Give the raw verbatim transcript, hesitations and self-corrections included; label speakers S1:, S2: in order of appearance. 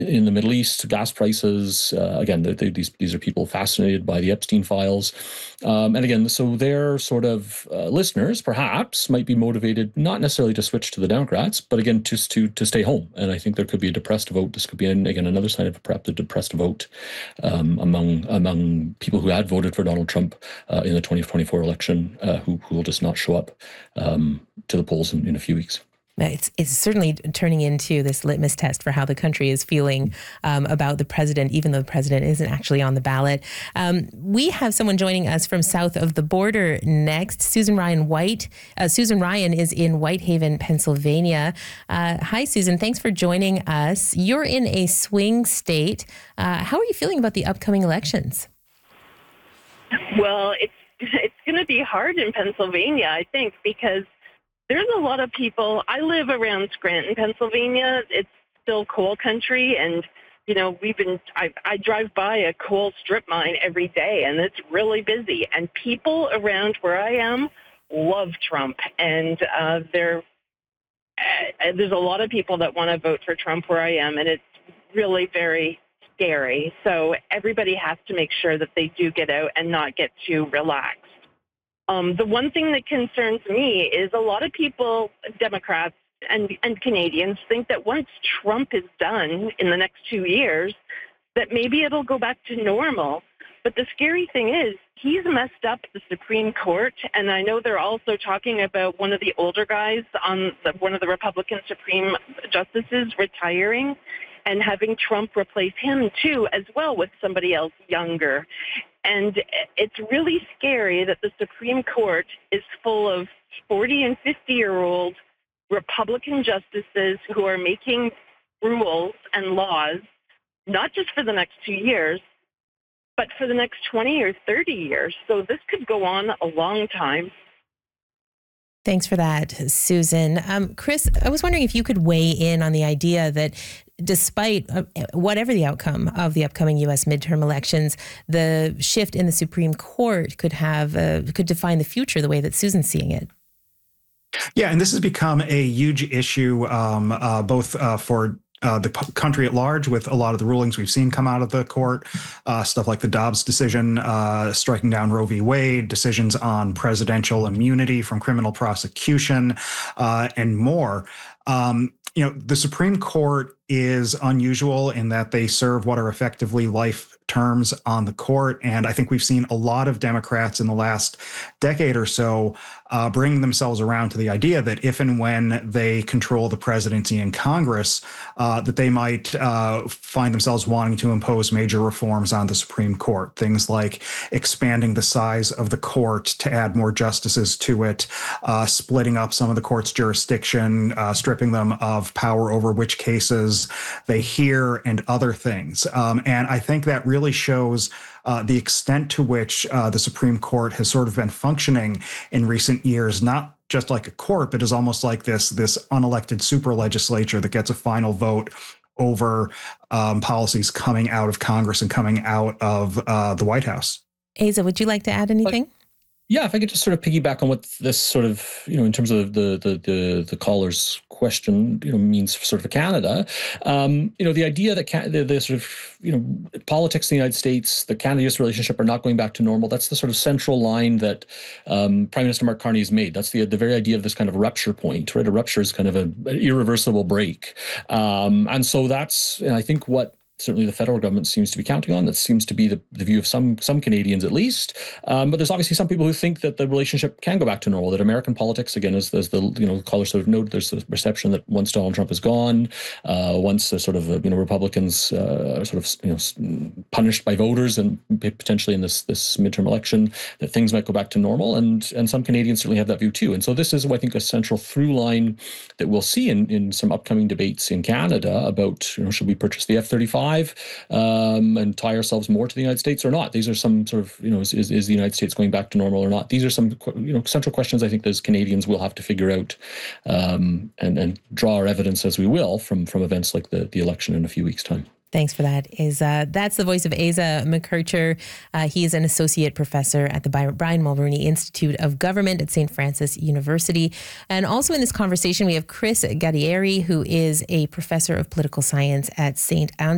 S1: in the Middle East, gas prices. Uh, again, they, they, these these are people fascinated by the Epstein files, um, and again, so their sort of uh, listeners perhaps might be motivated not necessarily to switch to the Democrats, but again just to to stay home. And I think there could be a depressed vote. This could be an, again another sign of perhaps a depressed vote um, among among people who had voted for Donald Trump uh, in the twenty twenty-four election, uh, who who will just not show up um, to the polls in, in a few weeks.
S2: It's, it's certainly turning into this litmus test for how the country is feeling um, about the president, even though the president isn't actually on the ballot. Um, we have someone joining us from south of the border next, Susan Ryan White. Uh, Susan Ryan is in Whitehaven, Pennsylvania. Uh, hi, Susan. Thanks for joining us. You're in a swing state. Uh, how are you feeling about the upcoming elections?
S3: Well, it's it's going to be hard in Pennsylvania, I think, because there's a lot of people. I live around Scranton, Pennsylvania. It's still coal country, and you know we've been. I, I drive by a coal strip mine every day, and it's really busy. And people around where I am love Trump, and uh, they're, uh, there's a lot of people that want to vote for Trump where I am, and it's really very scary. So everybody has to make sure that they do get out and not get too relaxed. Um, the one thing that concerns me is a lot of people, Democrats and, and Canadians, think that once Trump is done in the next two years, that maybe it'll go back to normal. But the scary thing is he's messed up the Supreme Court, and I know they're also talking about one of the older guys on the, one of the Republican Supreme Justices retiring and having Trump replace him too, as well, with somebody else younger. And it's really scary that the Supreme Court is full of forty and fifty-year-old Republican justices who are making rules and laws, not just for the next two years, but for the next twenty or thirty years. So this could go on a long time.
S2: Thanks for that, Susan. Um, Chris, I was wondering if you could weigh in on the idea that despite uh, whatever the outcome of the upcoming U S midterm elections, the shift in the Supreme Court could have uh, could define the future the way that Susan's seeing it.
S4: Yeah, and this has become a huge issue, um, uh, both uh, for Uh, the p- country at large, with a lot of the rulings we've seen come out of the court, uh, stuff like the Dobbs decision, uh, striking down Roe v. Wade, decisions on presidential immunity from criminal prosecution, uh, and more. Um, you know, the Supreme Court is unusual in that they serve what are effectively life terms on the court. And I think we've seen a lot of Democrats in the last decade or so uh, bring themselves around to the idea that if and when they control the presidency and Congress, uh, that they might uh, find themselves wanting to impose major reforms on the Supreme Court. Things like expanding the size of the court to add more justices to it, uh, splitting up some of the court's jurisdiction, uh, stripping them of power over which cases they hear, and other things. Um, and I think that really shows uh, the extent to which uh, the Supreme Court has sort of been functioning in recent years, not just like a court, but is almost like this, this unelected super legislature that gets a final vote over um, policies coming out of Congress and coming out of uh, the White House.
S2: Aza, would you like to add anything?
S1: Yeah, if I could just sort of piggyback on what this sort of, you know, in terms of the the the, the caller's question, you know, means for sort of for Canada. Um, you know, the idea that Can- the, the sort of, you know, politics in the United States, the Canada-U S relationship are not going back to normal. That's the sort of central line that um, Prime Minister Mark Carney has made. That's the the very idea of this kind of rupture point, right? A rupture is kind of a, an irreversible break. Um, and so that's, and I think what certainly the federal government seems to be counting on. That seems to be the, the view of some some Canadians at least. Um, but there's obviously some people who think that the relationship can go back to normal, that American politics, again, as, as the you know caller sort of noted, there's the perception that once Donald Trump is gone, uh, once uh, sort of uh, you know Republicans uh, are sort of you know punished by voters and potentially in this this midterm election, that things might go back to normal. And and some Canadians certainly have that view too. And so this is, I think, a central through line that we'll see in, in some upcoming debates in Canada about, you know, should we purchase the F thirty-five um, and tie ourselves more to the United States or not? These are some sort of, you know, is, is, is the United States going back to normal or not? These are some, you know, central questions I think those Canadians will have to figure out um, and, and draw our evidence as we will from, from events like the, the election in a few weeks' time.
S2: Thanks for that. Is uh, that's the voice of Aza McKercher. Uh, he is an associate professor at the Brian Mulroney Institute of Government at Saint Francis University. And also in this conversation, we have Chris Gatieri, who is a professor of political science at Saint Andrews